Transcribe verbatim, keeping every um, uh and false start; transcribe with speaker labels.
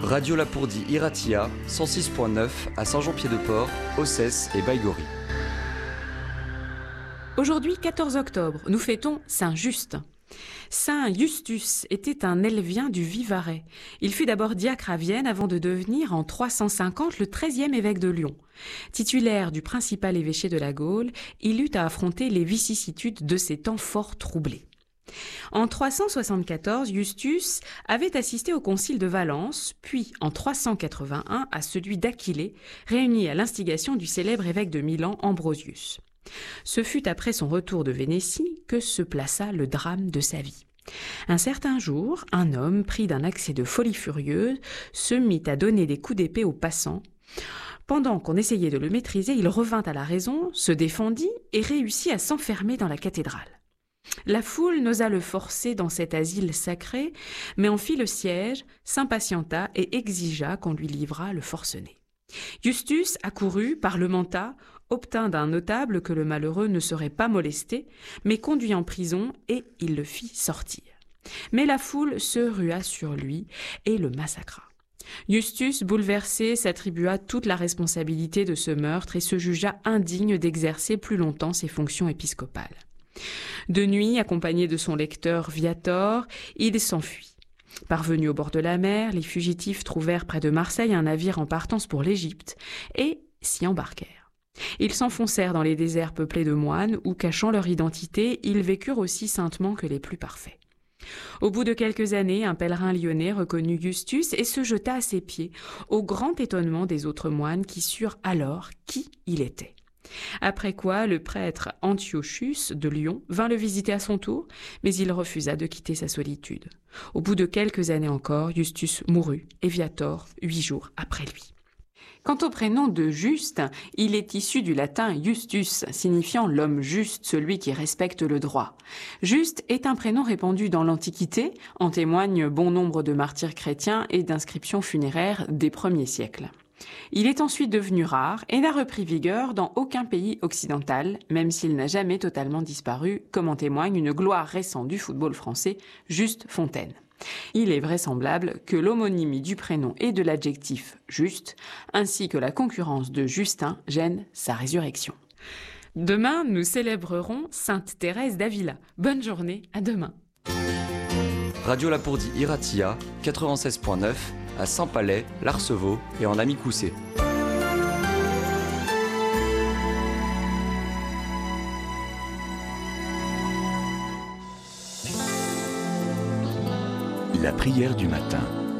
Speaker 1: Radio Lapourdie Iratia, cent six point neuf à Saint-Jean-Pied-de-Port, Ossès et Baïgorry.
Speaker 2: Aujourd'hui, quatorze octobre, nous fêtons Saint-Just. Saint Justus était un Helvien du Vivarais. Il fut d'abord diacre à Vienne avant de devenir en trois cent cinquante le treizième évêque de Lyon. Titulaire du principal évêché de la Gaule, il eut à affronter les vicissitudes de ces temps fort troublés. En trois cent soixante-quatorze, Justus avait assisté au concile de Valence, puis en trois cent quatre-vingt-un à celui d'Aquilée, réuni à l'instigation du célèbre évêque de Milan, Ambrosius. Ce fut après son retour de Vénétie que se plaça le drame de sa vie. Un certain jour, un homme, pris d'un accès de folie furieuse, se mit à donner des coups d'épée aux passants. Pendant qu'on essayait de le maîtriser, il revint à la raison, se défendit et réussit à s'enfermer dans la cathédrale. La foule n'osa le forcer dans cet asile sacré, mais en fit le siège, s'impatienta et exigea qu'on lui livrât le forcené. Justus accourut, parlementa, obtint d'un notable que le malheureux ne serait pas molesté, mais conduit en prison et il le fit sortir. Mais la foule se rua sur lui et le massacra. Justus, bouleversé, s'attribua toute la responsabilité de ce meurtre et se jugea indigne d'exercer plus longtemps ses fonctions épiscopales. De nuit, accompagné de son lecteur Viator, il s'enfuit. Parvenu au bord de la mer, les fugitifs trouvèrent près de Marseille un navire en partance pour l'Égypte et s'y embarquèrent. Ils s'enfoncèrent dans les déserts peuplés de moines où, cachant leur identité, ils vécurent aussi saintement que les plus parfaits. Au bout de quelques années, un pèlerin lyonnais reconnut Justus et se jeta à ses pieds, au grand étonnement des autres moines qui surent alors qui il était. Après quoi, le prêtre Antiochus de Lyon vint le visiter à son tour, mais il refusa de quitter sa solitude. Au bout de quelques années encore, Justus mourut, et Viator huit jours après lui. Quant au prénom de Juste, il est issu du latin Justus, signifiant l'homme juste, celui qui respecte le droit. Juste est un prénom répandu dans l'Antiquité, en témoignent bon nombre de martyrs chrétiens et d'inscriptions funéraires des premiers siècles. Il est ensuite devenu rare et n'a repris vigueur dans aucun pays occidental, même s'il n'a jamais totalement disparu, comme en témoigne une gloire récente du football français, Just Fontaine. Il est vraisemblable que l'homonymie du prénom et de l'adjectif « juste », ainsi que la concurrence de Justin, gêne sa résurrection. Demain, nous célébrerons Sainte Thérèse d'Avila. Bonne journée, à demain.
Speaker 1: Radio Lapourdie Iratia, quatre-vingt-seize point neuf à Saint-Palais, l'Arceveau et en Ami-Coussé.
Speaker 3: La prière du matin.